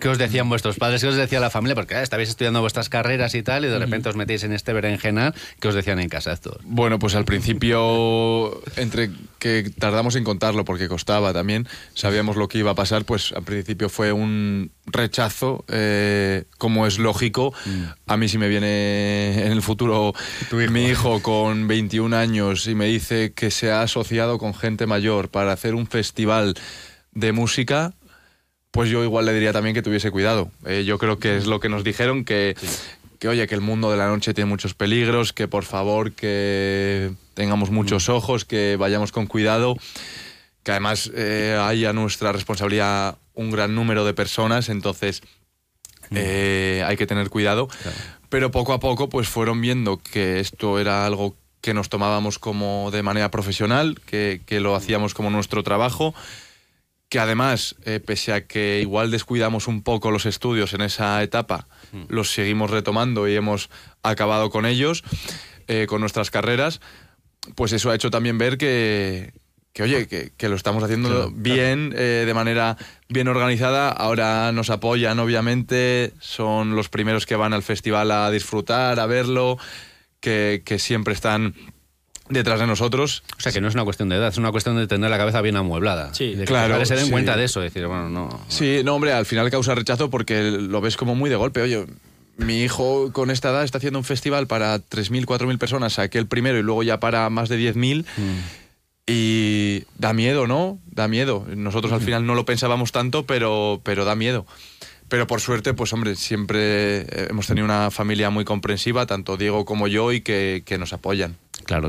¿Qué os decían vuestros padres? ¿Qué os decía la familia? Porque estabais estudiando vuestras carreras y tal, y de repente os metéis en este berenjenal. ¿Qué os decían en casa estos? Bueno, pues al principio, entre que tardamos en contarlo porque costaba también, sabíamos lo que iba a pasar, pues al principio fue un rechazo, como es lógico. A mí si me viene en el futuro mi hijo con 21 años y me dice que se ha asociado con gente mayor para hacer un festival de música, pues yo igual le diría también que tuviese cuidado. Yo creo que es lo que nos dijeron, que oye, que el mundo de la noche tiene muchos peligros, que por favor que tengamos muchos ojos, que vayamos con cuidado, que además hay a nuestra responsabilidad un gran número de personas, entonces hay que tener cuidado. Claro. Pero poco a poco pues fueron viendo que esto era algo que nos tomábamos como de manera profesional, que lo hacíamos como nuestro trabajo, que además, pese a que igual descuidamos un poco los estudios en esa etapa, los seguimos retomando y hemos acabado con ellos, con nuestras carreras, pues eso ha hecho también ver que lo estamos haciendo bien, de manera bien organizada. Ahora nos apoyan, obviamente, son los primeros que van al festival a disfrutar, a verlo, que siempre están detrás de nosotros. O sea, que no es una cuestión de edad, es una cuestión de tener la cabeza bien amueblada. Sí, de claro. Que se den cuenta de eso, decir, bueno, no. Sí, no, hombre, al final causa rechazo porque lo ves como muy de golpe. Oye, mi hijo con esta edad está haciendo un festival para 3.000, 4.000 personas, saqué el primero y luego ya para más de 10.000. Y da miedo, ¿no? Da miedo. Nosotros al final no lo pensábamos tanto, pero da miedo. Pero por suerte, pues hombre, siempre hemos tenido una familia muy comprensiva, tanto Diego como yo, y que nos apoyan. Claro.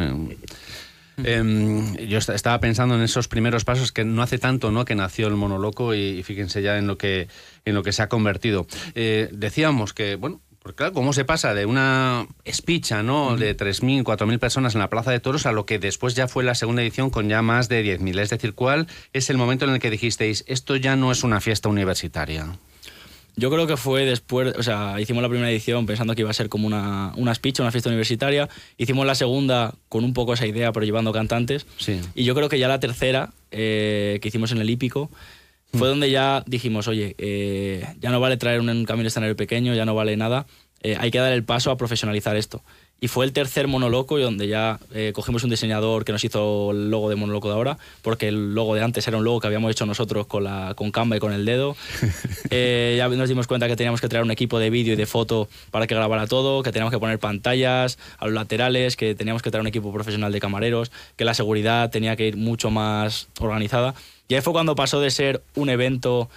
Yo estaba pensando en esos primeros pasos, que no hace tanto, ¿no?, que nació el Mono Loco, y fíjense ya en lo que se ha convertido. Decíamos que, bueno, porque claro, ¿cómo se pasa de una espicha, ¿no?, de 3.000, 4.000 personas en la Plaza de Toros a lo que después ya fue la segunda edición con ya más de 10.000? Es decir, ¿cuál es el momento en el que dijisteis, esto ya no es una fiesta universitaria? Yo creo que fue después, o sea, hicimos la primera edición pensando que iba a ser como una speech, una fiesta universitaria. Hicimos la segunda con un poco esa idea, pero llevando cantantes. Sí. Y yo creo que ya la tercera, que hicimos en el Hípico, fue donde ya dijimos, oye, ya no vale traer un camión escenario pequeño, ya no vale nada, hay que dar el paso a profesionalizar esto. Y fue el tercer Mono Loco, y donde ya cogimos un diseñador que nos hizo el logo de Mono Loco de ahora, porque el logo de antes era un logo que habíamos hecho nosotros con Canva y con el dedo. Ya nos dimos cuenta que teníamos que traer un equipo de vídeo y de foto para que grabara todo, que teníamos que poner pantallas a los laterales, que teníamos que traer un equipo profesional de camareros, que la seguridad tenía que ir mucho más organizada. Y ahí fue cuando pasó de ser un evento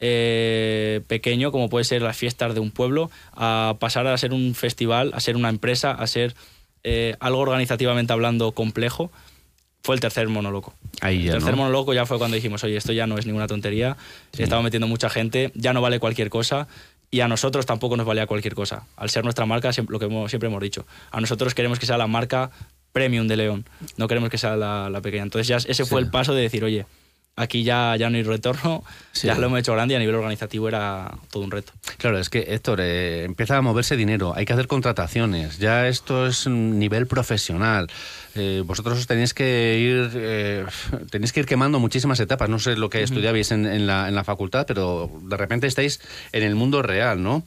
pequeño, como puede ser las fiestas de un pueblo, a pasar a ser un festival, a ser una empresa, a ser algo organizativamente hablando complejo. Fue el tercer Mono Loco. Ahí ya, el tercer ¿no? Mono Loco ya fue cuando dijimos, oye, esto ya no es ninguna tontería, estamos metiendo mucha gente, ya no vale cualquier cosa, y a nosotros tampoco nos valía cualquier cosa. Al ser nuestra marca, lo que siempre hemos dicho, a nosotros queremos que sea la marca premium de León, no queremos que sea la pequeña. Entonces ya ese fue el paso de decir, oye, aquí ya no hay retorno, ya lo hemos hecho grande, y a nivel organizativo era todo un reto. Claro, es que, Héctor, empieza a moverse dinero, hay que hacer contrataciones, ya esto es un nivel profesional. Vosotros tenéis que ir quemando muchísimas etapas. No sé lo que estudiabais en la facultad, pero de repente estáis en el mundo real, ¿no?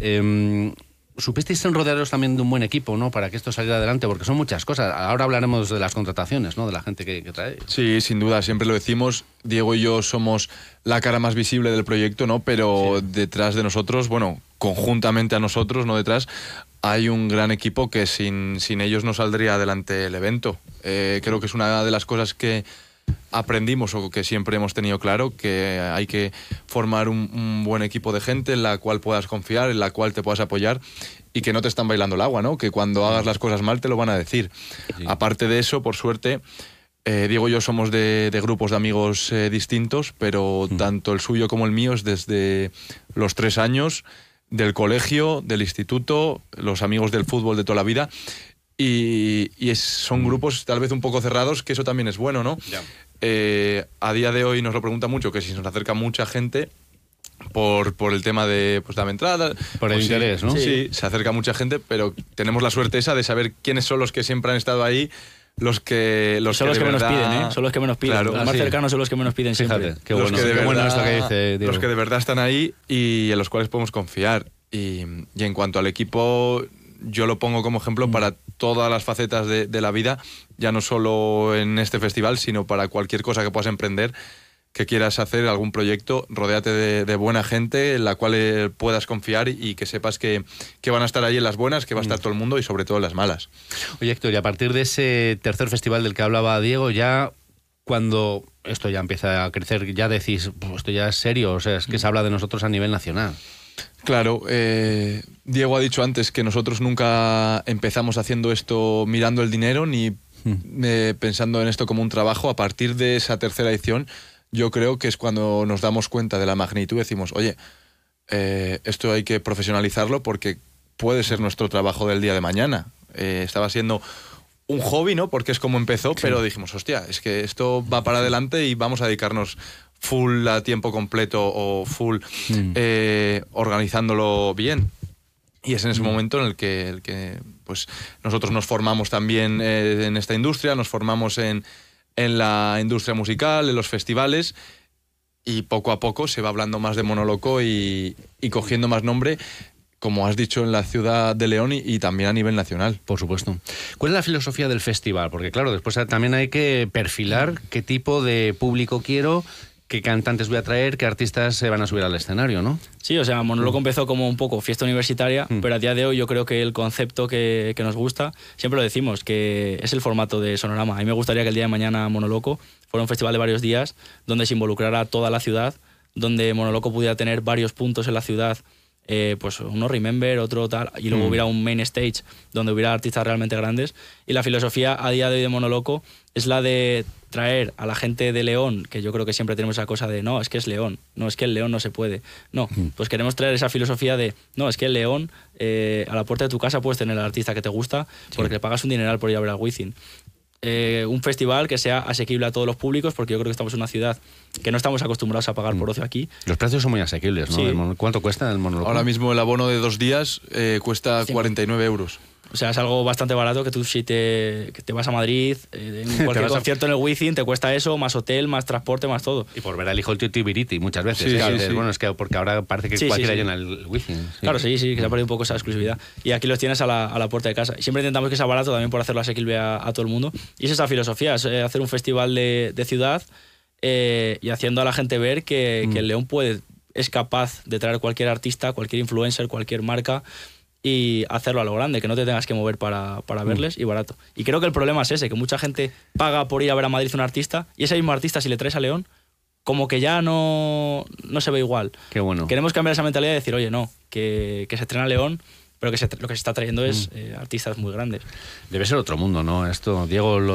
¿Supisteis rodearos también de un buen equipo, ¿no?, para que esto saliera adelante? Porque son muchas cosas. Ahora hablaremos de las contrataciones, ¿no?, de la gente que trae. Sí, sin duda, siempre lo decimos. Diego y yo somos la cara más visible del proyecto, ¿no? Pero detrás de nosotros, bueno, conjuntamente a nosotros, no detrás, hay un gran equipo que sin ellos no saldría adelante el evento. Creo que es una de las cosas que aprendimos, o que siempre hemos tenido claro, que hay que formar un buen equipo de gente en la cual puedas confiar, en la cual te puedas apoyar, y que no te están bailando el agua, ¿no? Que cuando hagas las cosas mal te lo van a decir. Sí. Aparte de eso, por suerte, Diego y yo somos de grupos de amigos distintos, pero tanto el suyo como el mío es desde los 3 años, del colegio, del instituto, los amigos del fútbol de toda la vida. Y son grupos tal vez un poco cerrados, que eso también es bueno, ¿no? Ya. A día de hoy nos lo pregunta mucho, que si nos acerca mucha gente por el tema de dame entrada. Por el interés, ¿no? Sí, se acerca mucha gente, pero tenemos la suerte esa de saber quiénes son los que siempre han estado ahí Los que son los que menos verdad, piden, ¿eh? Son los que menos piden. Claro, los más cercanos son los que menos piden siempre. Fíjate, qué bueno, qué bueno esto que dice Diego. Los que de verdad están ahí y en los cuales podemos confiar. Y en cuanto al equipo, yo lo pongo como ejemplo para todas las facetas de la vida, ya no solo en este festival, sino para cualquier cosa que puedas emprender, que quieras hacer algún proyecto, rodéate de buena gente en la cual puedas confiar y que sepas que van a estar ahí en las buenas, que va a estar todo el mundo y sobre todo en las malas. Oye, Héctor, y a partir de ese tercer festival del que hablaba Diego, ya cuando esto ya empieza a crecer, ya decís, esto ya es serio, o sea, es que se habla de nosotros a nivel nacional. Claro, Diego ha dicho antes que nosotros nunca empezamos haciendo esto mirando el dinero ni pensando en esto como un trabajo. A partir de esa tercera edición, yo creo que es cuando nos damos cuenta de la magnitud y decimos, oye, esto hay que profesionalizarlo porque puede ser nuestro trabajo del día de mañana. Estaba siendo un hobby, ¿no? Porque es como empezó, pero dijimos, hostia, es que esto va para adelante y vamos a dedicarnos full a tiempo completo o full organizándolo bien. Y es en ese momento en el que pues, nosotros nos formamos también en esta industria, nos formamos en la industria musical, en los festivales, y poco a poco se va hablando más de Monoloco y cogiendo más nombre, como has dicho, en la ciudad de León y también a nivel nacional. Por supuesto. ¿Cuál es la filosofía del festival? Porque claro, después también hay que perfilar qué tipo de público quiero, qué cantantes voy a traer, qué artistas se van a subir al escenario, ¿no? Sí, o sea, Monoloco empezó como un poco fiesta universitaria, pero a día de hoy yo creo que el concepto que nos gusta, siempre lo decimos, que es el formato de Sonorama. A mí me gustaría que el día de mañana Monoloco fuera un festival de varios días, donde se involucrara toda la ciudad, donde Monoloco pudiera tener varios puntos en la ciudad, pues uno Remember, otro tal, y luego hubiera un main stage donde hubiera artistas realmente grandes. Y la filosofía a día de hoy de Monoloco es la de traer a la gente de León, que yo creo que siempre tenemos esa cosa de no, es que es León, no, es que el León no se puede. No, pues queremos traer esa filosofía de no, es que el León, a la puerta de tu casa puedes tener al artista que te gusta porque le pagas un dineral por ir a ver al Wizzing. Un festival que sea asequible a todos los públicos, porque yo creo que estamos en una ciudad que no estamos acostumbrados a pagar por ocio aquí. Los precios son muy asequibles, ¿no? Sí. ¿Cuánto cuesta el Monoloco? Ahora mismo el abono de 2 días cuesta 49 euros. O sea, es algo bastante barato que tú si que te vas a Madrid, en cualquier concierto en el Wizzing te cuesta eso, más hotel, más transporte, más todo. Y por ver al hijo del tío Tibiriti muchas veces. Sí, claro, sí. Bueno, es que porque ahora parece que cualquiera sí. llena el Wizzing. Sí. Claro, sí, que se ha perdido un poco esa exclusividad. Y aquí los tienes a la puerta de casa. Y siempre intentamos que sea barato también por hacerlo asequible a todo el mundo. Y es esa filosofía, es hacer un festival de ciudad y haciendo a la gente ver que el León es capaz de traer cualquier artista, cualquier influencer, cualquier marca y hacerlo a lo grande, que no te tengas que mover para verles y barato. Y creo que el problema es ese, que mucha gente paga por ir a ver a Madrid un artista y ese mismo artista, si le traes a León, como que ya no se ve igual. Qué bueno. Queremos cambiar esa mentalidad y decir, oye, no, que se estrena León, pero lo que se está trayendo es artistas muy grandes. Debe ser otro mundo, ¿no? Esto, Diego, lo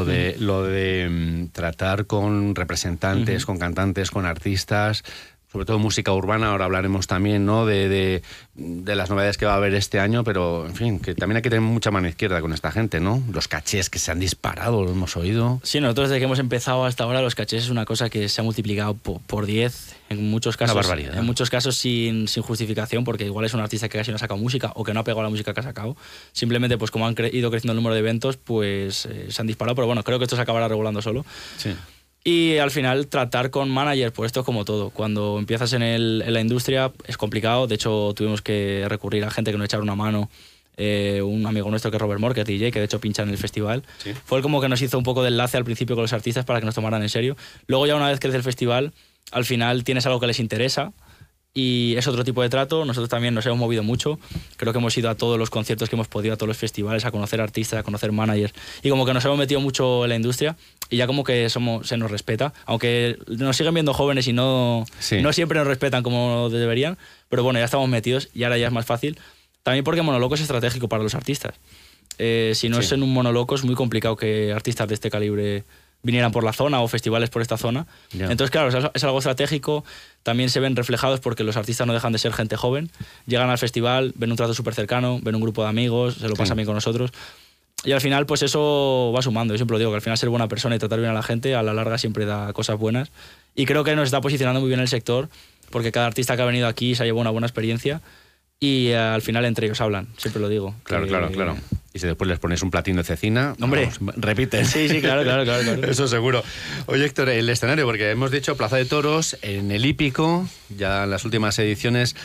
de tratar con representantes, con cantantes, con artistas, sobre todo música urbana. Ahora hablaremos también, ¿no? de las novedades que va a haber este año, pero en fin, que también hay que tener mucha mano izquierda con esta gente, ¿no? Los cachés que se han disparado, lo hemos oído. Sí, nosotros desde que hemos empezado hasta ahora los cachés es una cosa que se ha multiplicado por 10 en muchos casos. Una barbaridad. En muchos casos sin justificación, porque igual es un artista que casi no ha sacado música o que no ha pegado la música que ha sacado. Simplemente, pues como han ido creciendo el número de eventos, pues se han disparado, pero bueno, creo que esto se acabará regulando solo. Sí. Y al final tratar con managers, pues esto es como todo. Cuando empiezas en la industria es complicado. De hecho, tuvimos que recurrir a gente que nos echara una mano. Un amigo nuestro que es Robert Moore, que es DJ, que de hecho pincha en el festival. ¿Sí? Fue como que nos hizo un poco de enlace al principio con los artistas para que nos tomaran en serio. Luego ya una vez crece el festival, al final tienes algo que les interesa y es otro tipo de trato. Nosotros también nos hemos movido mucho. Creo que hemos ido a todos los conciertos que hemos podido, a todos los festivales, a conocer artistas, a conocer managers. Y como que nos hemos metido mucho en la industria y ya como que se nos respeta. Aunque nos siguen viendo jóvenes y no siempre nos respetan como deberían. Pero bueno, ya estamos metidos y ahora ya es más fácil. También porque Monoloco es estratégico para los artistas. Si no es en un Monoloco es muy complicado que artistas de este calibre vinieran por la zona o festivales por esta zona. Yeah. Entonces, claro, es algo estratégico. También se ven reflejados porque los artistas no dejan de ser gente joven. Llegan al festival, ven un trato súper cercano, ven un grupo de amigos, se lo pasan bien con nosotros. Y al final, pues eso va sumando. Yo siempre lo digo, que al final ser buena persona y tratar bien a la gente, a la larga siempre da cosas buenas. Y creo que nos está posicionando muy bien el sector, porque cada artista que ha venido aquí se ha llevado una buena experiencia. Y al final entre ellos hablan, siempre lo digo. Claro. Y si después les pones un platín de cecina, Hombre. repiten. Sí, claro. Eso seguro. Oye, Héctor, el escenario, porque hemos dicho Plaza de Toros, en el Hípico, ya en las últimas ediciones